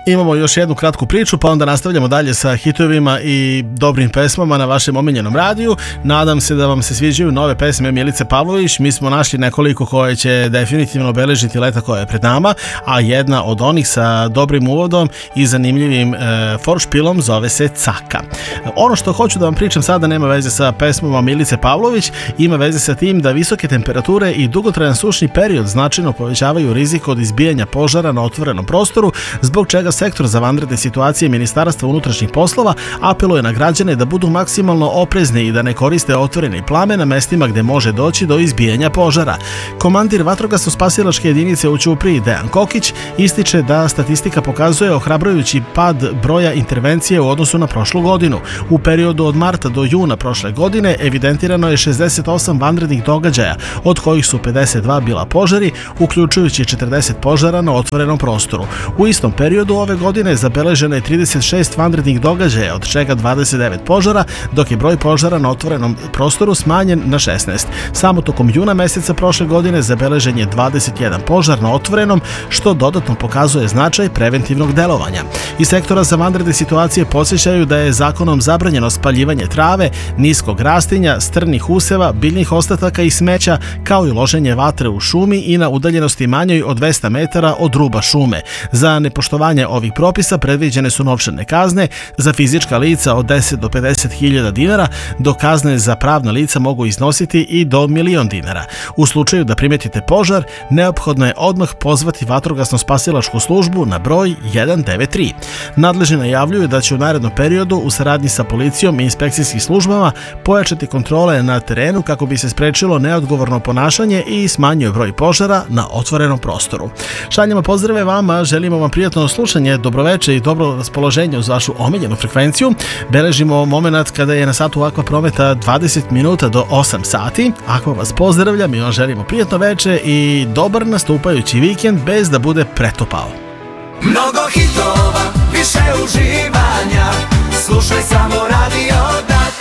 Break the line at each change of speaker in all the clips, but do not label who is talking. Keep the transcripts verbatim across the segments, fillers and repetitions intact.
Imamo još jednu kratku priču, pa onda nastavljamo dalje sa hitovima i dobrim pesmama na vašem omiljenom radiju. Nadam se da vam se sviđaju nove pesme Milice Pavlović. Mi smo našli nekoliko koje će definitivno obeležiti leta koje je pred nama, a jedna od onih sa dobrim uvodom i zanimljivim e, foršpilom zove se Caka. Ono što hoću da vam pričam sada nema veze sa pesmama Milice Pavlović, ima veze sa tim da visoke temperature i dugotrajan sušni period značajno povećavaju rizik od izbijanja požara na otvorenom prostoru, zbog čega Sektor za vanredne situacije Ministarstva unutrašnjih poslova apeluje na građane da budu maksimalno oprezni i da ne koriste otvorene plame na mestima gde može doći do izbijanja požara. Komandir vatrogasno-spasilačke jedinice u Ćupriji Dejan Kokić ističe da statistika pokazuje ohrabrujući pad broja intervencije u odnosu na prošlu godinu. U periodu od marta do juna prošle godine evidentirano je šezdeset osam vanrednih događaja, od kojih su pedeset dva bila požari, uključujući četrdeset požara na otvorenom prostoru. U istom periodu ove godine zabeleženo je trideset šest vanrednih događaja, od čega dvadeset devet požara, dok je broj požara na otvorenom prostoru smanjen na šesnaest. Samo tokom juna meseca prošle godine zabeležen je dvadeset jedan požar na otvorenom, što dodatno pokazuje značaj preventivnog delovanja. Iz Sektora za vanredne situacije podsjećaju da je zakonom zabranjeno spaljivanje trave, niskog rastinja, strnih useva, biljnih ostataka i smeća, kao i loženje vatre u šumi i na udaljenosti manjoj od dvesta metara od ruba šume. Za nepoštovanje ovih propisa predviđene su novčane kazne za fizička lica od deset do pedeset hiljada dinara, dok kazne za pravna lica mogu iznositi i do milion dinara. U slučaju da primetite požar, neophodno je odmah pozvati vatrogasno-spasilačku službu na broj jedan devet tri. Nadležni najavljuju da će u narednom periodu u saradnji sa policijom i inspekcijskim službama pojačati kontrole na terenu kako bi se sprečilo neodgovorno ponašanje i smanjio broj požara na otvorenom prostoru. Šaljemo pozdrave vama, želimo vam prijatno slušanje, dobroveče i dobro raspoloženje uz vašu omiljenu frekvenciju. Beležimo moment kada je na satu Aqua Prometa dvadeset minuta do osam sati. Aqua vas pozdravlja, mi vam želimo prijatno veče i dobar nastupajući vikend bez da bude pretopao.
Mnogo hitova, više uživanja, slušaj samo Radio Dak.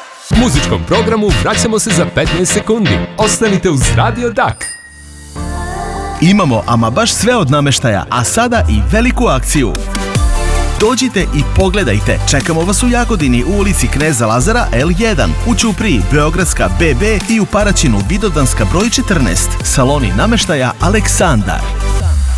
U muzičkom programu vraćamo se za petnaest sekundi. Ostanite uz Radio Dak.
Imamo ama baš sve od nameštaja, a sada i veliku akciju. Dođite i pogledajte, čekamo vas u Jagodini u ulici Kneza Lazara el jedan, u Ćupriji Beogradska be be i u Paraćinu Vidovdanska broj četrnaest. Saloni nameštaja Aleksandar.